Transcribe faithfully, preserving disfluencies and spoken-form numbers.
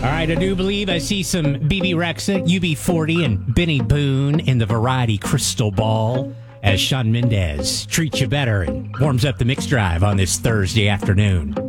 All right, I do believe I see some B B Rexa, U B forty, and Benny Boone in the Variety Crystal Ball as Shawn Mendes treats you better and warms up the mix drive on this Thursday afternoon.